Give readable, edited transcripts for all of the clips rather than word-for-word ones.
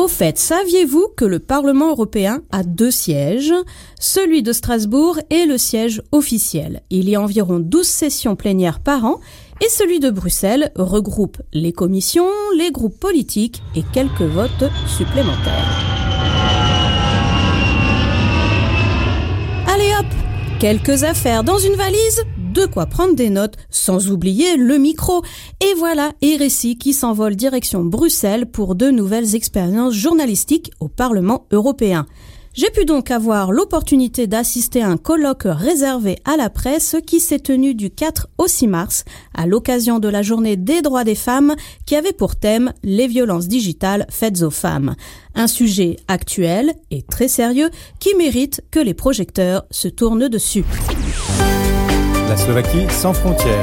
fait, saviez-vous que le Parlement européen a 2 sièges, celui de Strasbourg et le siège officiel. Il y a environ 12 sessions plénières par an et celui de Bruxelles regroupe les commissions, les groupes politiques et quelques votes supplémentaires. Allez hop, quelques affaires dans une valise, de quoi prendre des notes, sans oublier le micro. Et voilà RSI qui s'envole direction Bruxelles pour de nouvelles expériences journalistiques au Parlement européen. J'ai pu donc avoir l'opportunité d'assister à un colloque réservé à la presse qui s'est tenu du 4 au 6 mars à l'occasion de la journée des droits des femmes qui avait pour thème les violences digitales faites aux femmes. Un sujet actuel et très sérieux qui mérite que les projecteurs se tournent dessus. La Slovaquie sans frontières.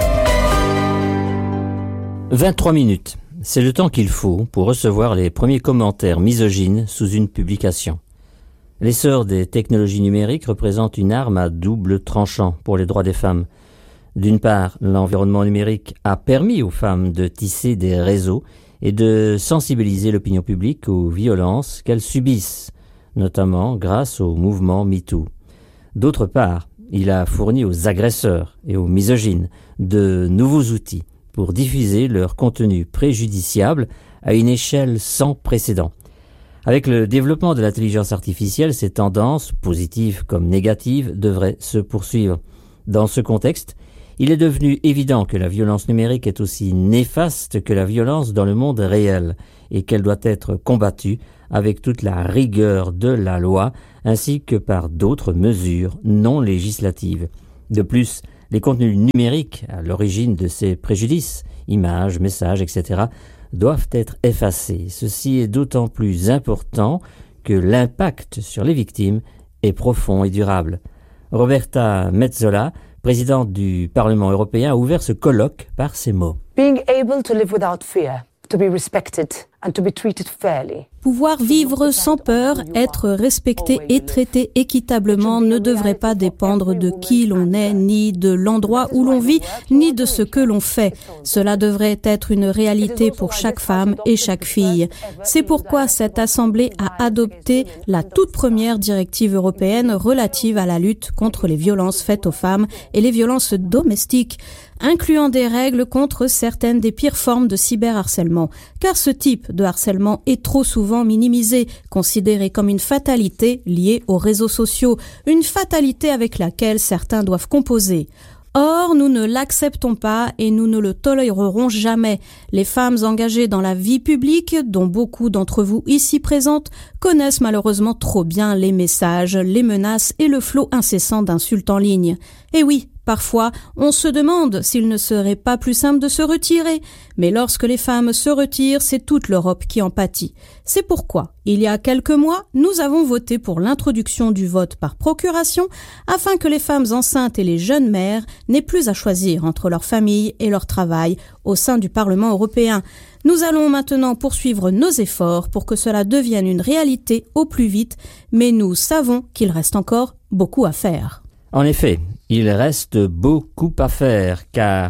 23 minutes, c'est le temps qu'il faut pour recevoir les premiers commentaires misogynes sous une publication. L'essor des technologies numériques représente une arme à double tranchant pour les droits des femmes. D'une part, l'environnement numérique a permis aux femmes de tisser des réseaux et de sensibiliser l'opinion publique aux violences qu'elles subissent, notamment grâce au mouvement MeToo. D'autre part, il a fourni aux agresseurs et aux misogynes de nouveaux outils pour diffuser leur contenu préjudiciable à une échelle sans précédent. Avec le développement de l'intelligence artificielle, ces tendances, positives comme négatives, devraient se poursuivre. Dans ce contexte, il est devenu évident que la violence numérique est aussi néfaste que la violence dans le monde réel et qu'elle doit être combattue avec toute la rigueur de la loi ainsi que par d'autres mesures non législatives. De plus, les contenus numériques à l'origine de ces préjudices, images, messages, etc., doivent être effacés. Ceci est d'autant plus important que l'impact sur les victimes est profond et durable. Roberta Metsola, présidente du Parlement européen, a ouvert ce colloque par ces mots. Being able to live without fear, to be respected and to be treated fairly. Pouvoir vivre sans peur, être respecté et traité équitablement ne devrait pas dépendre de qui l'on est, ni de l'endroit où l'on vit, ni de ce que l'on fait. Cela devrait être une réalité pour chaque femme et chaque fille. C'est pourquoi cette Assemblée a adopté la toute première directive européenne relative à la lutte contre les violences faites aux femmes et les violences domestiques, incluant des règles contre certaines des pires formes de cyberharcèlement. Car ce type de harcèlement est trop souvent minimisé, considéré comme une fatalité liée aux réseaux sociaux, une fatalité avec laquelle certains doivent composer. Or, nous ne l'acceptons pas et nous ne le tolérerons jamais. Les femmes engagées dans la vie publique, dont beaucoup d'entre vous ici présentes, connaissent malheureusement trop bien les messages, les menaces et le flot incessant d'insultes en ligne. Et oui, parfois, on se demande s'il ne serait pas plus simple de se retirer. Mais lorsque les femmes se retirent, c'est toute l'Europe qui en pâtit. C'est pourquoi, il y a quelques mois, nous avons voté pour l'introduction du vote par procuration afin que les femmes enceintes et les jeunes mères n'aient plus à choisir entre leur famille et leur travail au sein du Parlement européen. Nous allons maintenant poursuivre nos efforts pour que cela devienne une réalité au plus vite, mais nous savons qu'il reste encore beaucoup à faire. En effet, il reste beaucoup à faire car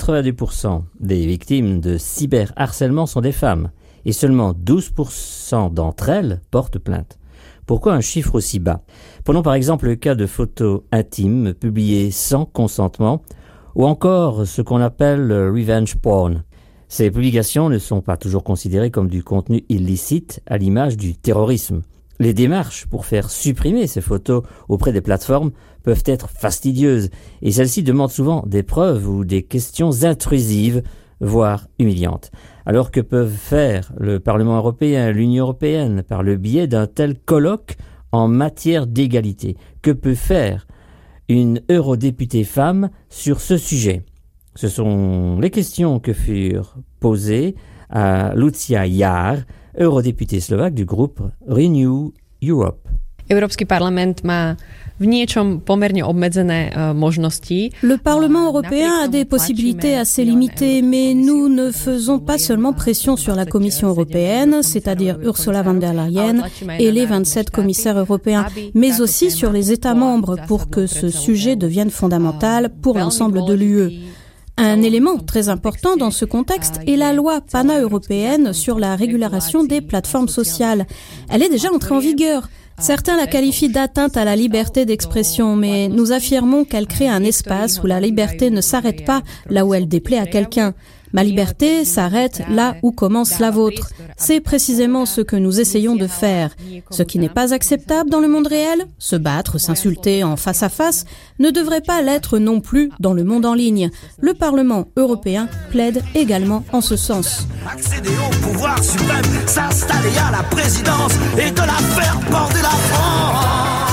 82% des victimes de cyberharcèlement sont des femmes et seulement 12% d'entre elles portent plainte. Pourquoi un chiffre aussi bas ? Prenons par exemple le cas de photos intimes publiées sans consentement ou encore ce qu'on appelle le revenge porn. Ces publications ne sont pas toujours considérées comme du contenu illicite à l'image du terrorisme. Les démarches pour faire supprimer ces photos auprès des plateformes peuvent être fastidieuses et celles-ci demandent souvent des preuves ou des questions intrusives, voire humiliantes. Alors que peuvent faire le Parlement européen, l'Union européenne par le biais d'un tel colloque en matière d'égalité ? Que peut faire une eurodéputée femme sur ce sujet ? Ce sont les questions que furent posées à Lucia Jar, eurodéputée slovaque du groupe Renew Europe. Európsky parlament má v niečom pomerne obmedzené možnosti. Le Parlement européen a des possibilités assez limitées, mais nous ne faisons pas seulement pression sur la Commission européenne, c'est-à-dire Ursula von der Leyen et les 27 commissaires européens, mais aussi sur les États membres pour que ce sujet devienne fondamental pour l'ensemble de l'UE. Un élément très important dans ce contexte est la loi pana-européenne sur la régulation des plateformes sociales. Elle est déjà entrée en vigueur. Certains la qualifient d'atteinte à la liberté d'expression, mais nous affirmons qu'elle crée un espace où la liberté ne s'arrête pas là où elle déplaît à quelqu'un. Ma liberté s'arrête là où commence la vôtre. C'est précisément ce que nous essayons de faire. Ce qui n'est pas acceptable dans le monde réel, se battre, s'insulter en face à face, ne devrait pas l'être non plus dans le monde en ligne. Le Parlement européen plaide également en ce sens. Accéder au pouvoir suprême, s'installer à la présidence et de la faire porter la France.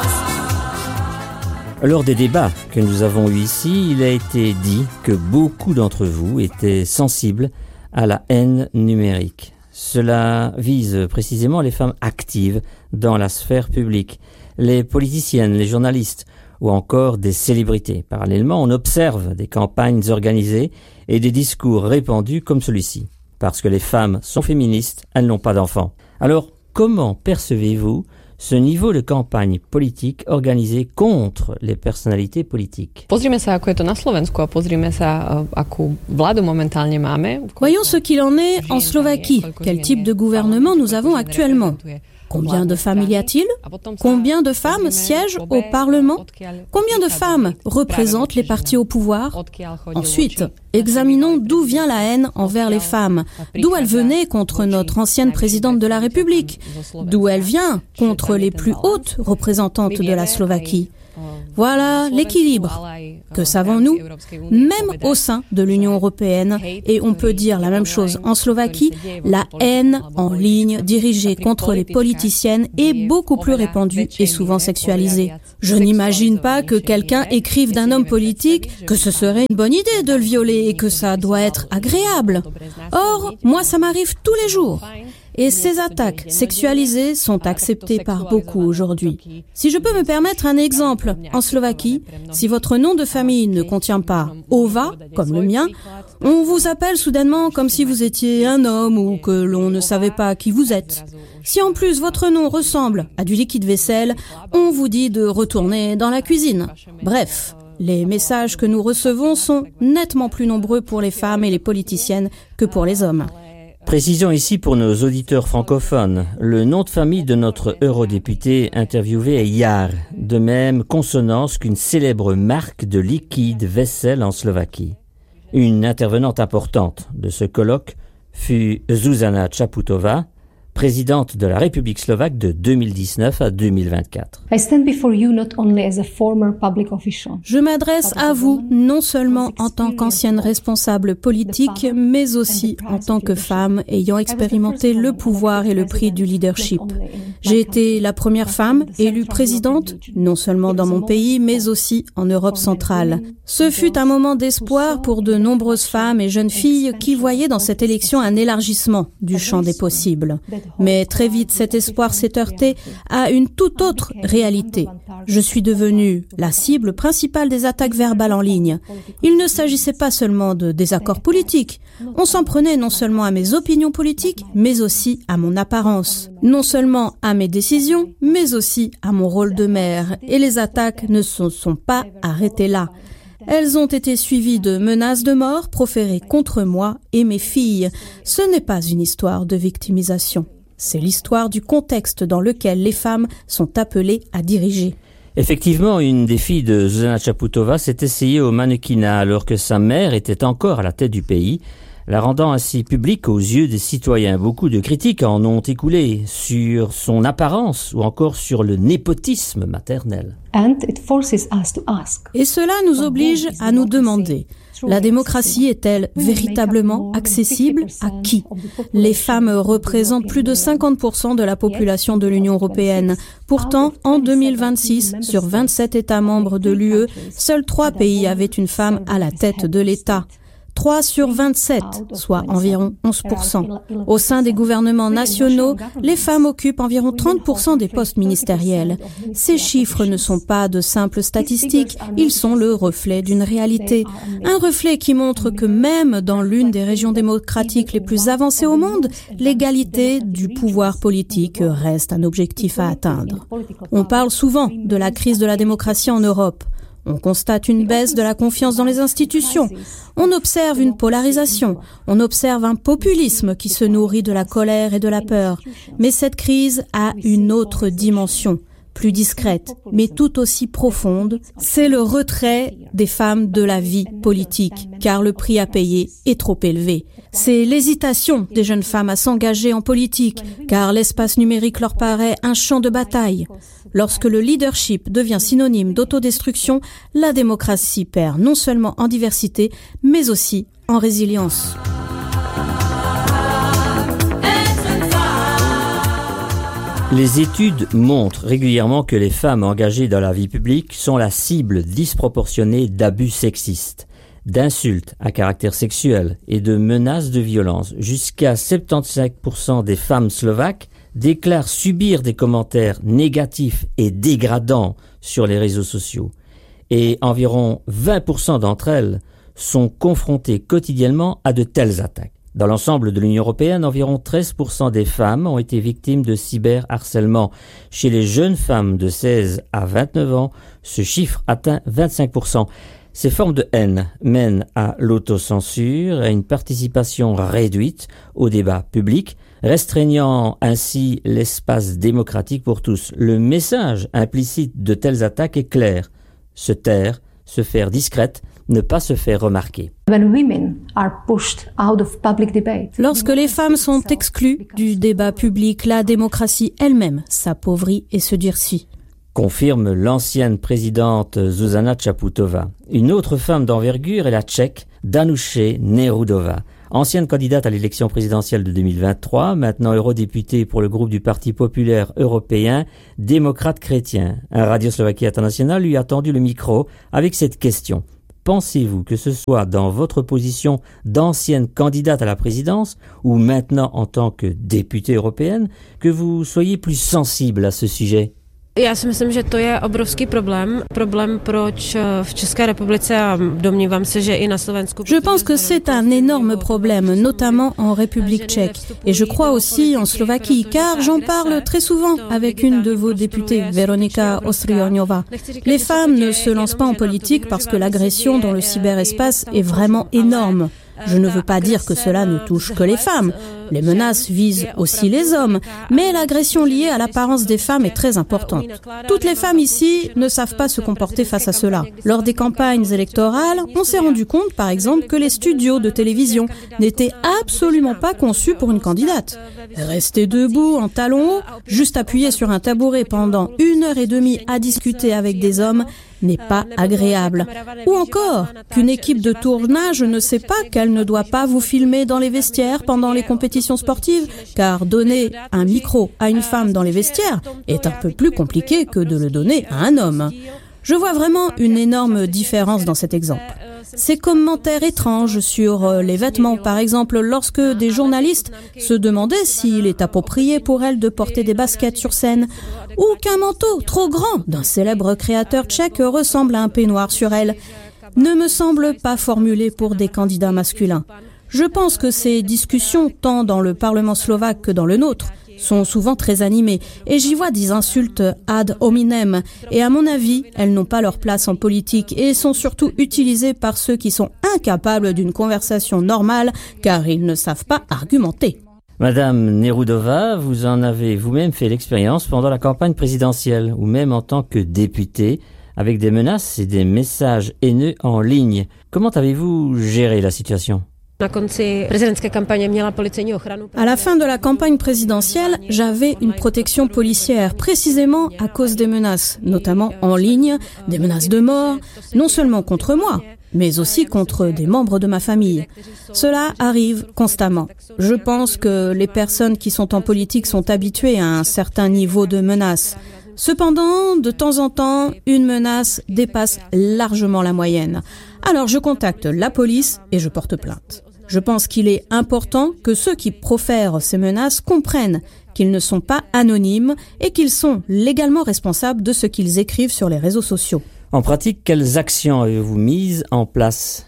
Lors des débats que nous avons eus ici, il a été dit que beaucoup d'entre vous étaient sensibles à la haine numérique. Cela vise précisément les femmes actives dans la sphère publique, les politiciennes, les journalistes ou encore des célébrités. Parallèlement, on observe des campagnes organisées et des discours répandus comme celui-ci. Parce que les femmes sont féministes, elles n'ont pas d'enfants. Alors, comment percevez-vous ce niveau de campagne politique organisé contre les personnalités politiques? Pozrime sa, ako je to na Slovensku a pozrime sa, akú vládu momentálne máme. Voyons ce qu'il en est en Slovaquie. Quel type de gouvernement nous avons actuellement? Combien de femmes y a-t-il? Combien de femmes siègent au Parlement? Combien de femmes représentent les partis au pouvoir? Ensuite, examinons d'où vient la haine envers les femmes, d'où elle venait contre notre ancienne présidente de la République, d'où elle vient contre les plus hautes représentantes de la Slovaquie. Voilà l'équilibre. Que savons-nous? Même au sein de l'Union européenne, et on peut dire la même chose en Slovaquie, la haine en ligne dirigée contre les politiciennes est beaucoup plus répandue et souvent sexualisée. Je n'imagine pas que quelqu'un écrive d'un homme politique que ce serait une bonne idée de le violer et que ça doit être agréable. Or, moi ça m'arrive tous les jours. Et ces attaques sexualisées sont acceptées par beaucoup aujourd'hui. Si je peux me permettre un exemple, en Slovaquie, si votre nom de famille ne contient pas Ova, comme le mien, on vous appelle soudainement comme si vous étiez un homme ou que l'on ne savait pas qui vous êtes. Si en plus votre nom ressemble à du liquide vaisselle, on vous dit de retourner dans la cuisine. Bref, les messages que nous recevons sont nettement plus nombreux pour les femmes et les politiciennes que pour les hommes. Précisons ici pour nos auditeurs francophones, le nom de famille de notre eurodéputé interviewé est Jar, de même consonance qu'une célèbre marque de liquide vaisselle en Slovaquie. Une intervenante importante de ce colloque fut Zuzana Čaputová, présidente de la République slovaque de 2019 à 2024. Je m'adresse à vous non seulement en tant qu'ancienne responsable politique, mais aussi en tant que femme ayant expérimenté le pouvoir et le prix du leadership. J'ai été la première femme élue présidente, non seulement dans mon pays, mais aussi en Europe centrale. Ce fut un moment d'espoir pour de nombreuses femmes et jeunes filles qui voyaient dans cette élection un élargissement du champ des possibles. Mais très vite, cet espoir s'est heurté à une toute autre réalité. Je suis devenue la cible principale des attaques verbales en ligne. Il ne s'agissait pas seulement de désaccords politiques. On s'en prenait non seulement à mes opinions politiques, mais aussi à mon apparence. Non seulement à mes décisions, mais aussi à mon rôle de mère. Et les attaques ne se sont pas arrêtées là. Elles ont été suivies de menaces de mort proférées contre moi et mes filles. Ce n'est pas une histoire de victimisation. C'est l'histoire du contexte dans lequel les femmes sont appelées à diriger. Effectivement, une des filles de Zuzana Čaputová s'est essayée au mannequinat alors que sa mère était encore à la tête du pays, la rendant ainsi publique aux yeux des citoyens. Beaucoup de critiques en ont écoulé sur son apparence ou encore sur le népotisme maternel. Et cela nous oblige à nous demander, la démocratie est-elle véritablement accessible à qui? Les femmes représentent plus de 50% de la population de l'Union européenne. Pourtant, en 2026, sur 27 États membres de l'UE, seuls 3 pays avaient une femme à la tête de l'État. 3 sur 27, soit environ 11%. Au sein des gouvernements nationaux, les femmes occupent environ 30% des postes ministériels. Ces chiffres ne sont pas de simples statistiques, ils sont le reflet d'une réalité. Un reflet qui montre que même dans l'une des régions démocratiques les plus avancées au monde, l'égalité du pouvoir politique reste un objectif à atteindre. On parle souvent de la crise de la démocratie en Europe. On constate une baisse de la confiance dans les institutions. On observe une polarisation. On observe un populisme qui se nourrit de la colère et de la peur. Mais cette crise a une autre dimension, plus discrète, mais tout aussi profonde. C'est le retrait des femmes de la vie politique, car le prix à payer est trop élevé. C'est l'hésitation des jeunes femmes à s'engager en politique, car l'espace numérique leur paraît un champ de bataille. Lorsque le leadership devient synonyme d'autodestruction, la démocratie perd non seulement en diversité, mais aussi en résilience. Les études montrent régulièrement que les femmes engagées dans la vie publique sont la cible disproportionnée d'abus sexistes, d'insultes à caractère sexuel et de menaces de violence. Jusqu'à 75% des femmes slovaques déclarent subir des commentaires négatifs et dégradants sur les réseaux sociaux. Et environ 20% d'entre elles sont confrontées quotidiennement à de telles attaques. Dans l'ensemble de l'Union européenne, environ 13% des femmes ont été victimes de cyberharcèlement. Chez les jeunes femmes de 16 à 29 ans, ce chiffre atteint 25%. Ces formes de haine mènent à l'autocensure, à une participation réduite au débat public, restreignant ainsi l'espace démocratique pour tous. Le message implicite de telles attaques est clair. Se taire, se faire discrète, ne pas se faire remarquer. Lorsque les femmes sont exclues du débat public, la démocratie elle-même s'appauvrit et se durcit. Confirme l'ancienne présidente Zuzana Čaputová. Une autre femme d'envergure est la Tchèque Danuše Nerudová. Ancienne candidate à l'élection présidentielle de 2023, maintenant eurodéputée pour le groupe du Parti populaire européen, démocrate chrétien. Un Radio Slovaquie International lui a tendu le micro avec cette question. Pensez-vous que ce soit dans votre position d'ancienne candidate à la présidence ou maintenant en tant que députée européenne que vous soyez plus sensible à ce sujet? Já si myslím, že to je obrovský problém proč v České republice a domnívám se, že i na Slovensku. Je pense que c'est un énorme problème, notamment en République tchèque. Et je crois aussi en Slovaquie, car j'en parle très souvent avec une de vos députées, Veronika Ostrioňová. Les femmes ne se lancent pas en politique parce que l'agression dans le cyberespace est vraiment énorme. Je ne veux pas dire que cela ne touche que les femmes. Les menaces visent aussi les hommes, mais l'agression liée à l'apparence des femmes est très importante. Toutes les femmes ici ne savent pas se comporter face à cela. Lors des campagnes électorales, on s'est rendu compte, par exemple, que les studios de télévision n'étaient absolument pas conçus pour une candidate. Rester debout en talons hauts, juste appuyé sur un tabouret pendant 1h30 à discuter avec des hommes, n'est pas agréable. Ou encore, qu'une équipe de tournage ne sait pas qu'elle ne doit pas vous filmer dans les vestiaires pendant les compétitions sportives, car donner un micro à une femme dans les vestiaires est un peu plus compliqué que de le donner à un homme. Je vois vraiment une énorme différence dans cet exemple. Ces commentaires étranges sur les vêtements, par exemple, lorsque des journalistes se demandaient s'il est approprié pour elles de porter des baskets sur scène, ou qu'un manteau trop grand d'un célèbre créateur tchèque ressemble à un peignoir sur elle, ne me semblent pas formulés pour des candidats masculins. Je pense que ces discussions, tant dans le Parlement slovaque que dans le nôtre, sont souvent très animées, et j'y vois des insultes ad hominem, et à mon avis, elles n'ont pas leur place en politique, et sont surtout utilisées par ceux qui sont incapables d'une conversation normale, car ils ne savent pas argumenter. Madame Nerudová, vous en avez vous-même fait l'expérience pendant la campagne présidentielle, ou même en tant que députée, avec des menaces et des messages haineux en ligne. Comment avez-vous géré la situation ? À la fin de la campagne présidentielle, j'avais une protection policière, précisément à cause des menaces, notamment en ligne, des menaces de mort, non seulement contre moi, mais aussi contre des membres de ma famille. Cela arrive constamment. Je pense que les personnes qui sont en politique sont habituées à un certain niveau de menaces. Cependant, de temps en temps, une menace dépasse largement la moyenne. Alors je contacte la police et je porte plainte. Je pense qu'il est important que ceux qui profèrent ces menaces comprennent qu'ils ne sont pas anonymes et qu'ils sont légalement responsables de ce qu'ils écrivent sur les réseaux sociaux. En pratique, quelles actions avez-vous mises en place?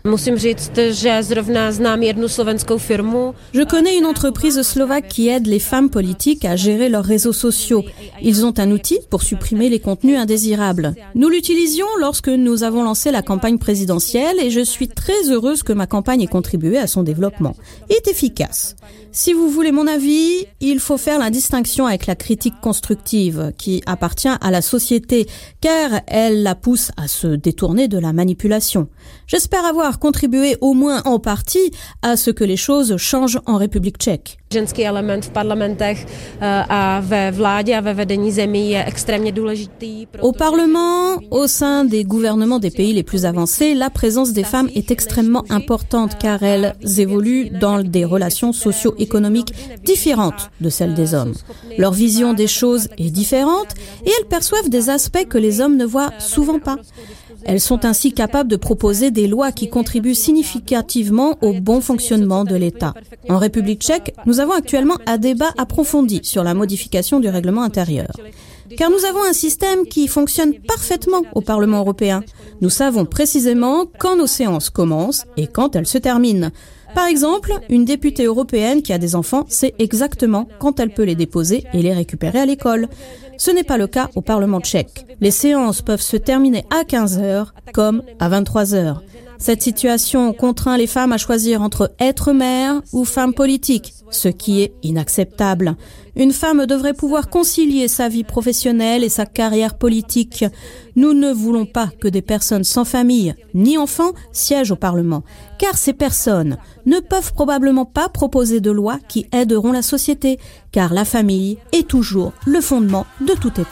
Je connais une entreprise slovaque qui aide les femmes politiques à gérer leurs réseaux sociaux. Ils ont un outil pour supprimer les contenus indésirables. Nous l'utilisions lorsque nous avons lancé la campagne présidentielle et je suis très heureuse que ma campagne ait contribué à son développement. Il est efficace. Si vous voulez mon avis, il faut faire la distinction avec la critique constructive qui appartient à la société car elle la pousse à se détourner de la manipulation. J'espère avoir contribué au moins en partie à ce que les choses changent en République tchèque. Au Parlement, au sein des gouvernements des pays les plus avancés, la présence des femmes est extrêmement importante car elles évoluent dans des relations socio-économiques différentes de celles des hommes. Leur vision des choses est différente et elles perçoivent des aspects que les hommes ne voient souvent pas. Elles sont ainsi capables de proposer des lois qui contribuent significativement au bon fonctionnement de l'État. En République tchèque, nous avons actuellement un débat approfondi sur la modification du règlement intérieur. Car nous avons un système qui fonctionne parfaitement au Parlement européen. Nous savons précisément quand nos séances commencent et quand elles se terminent. Par exemple, une députée européenne qui a des enfants sait exactement quand elle peut les déposer et les récupérer à l'école. Ce n'est pas le cas au Parlement tchèque. Les séances peuvent se terminer à 15h comme à 23h. Cette situation contraint les femmes à choisir entre être mère ou femme politique, ce qui est inacceptable. Une femme devrait pouvoir concilier sa vie professionnelle et sa carrière politique. Nous ne voulons pas que des personnes sans famille ni enfants siègent au Parlement, car ces personnes ne peuvent probablement pas proposer de lois qui aideront la société, car la famille est toujours le fondement de tout État.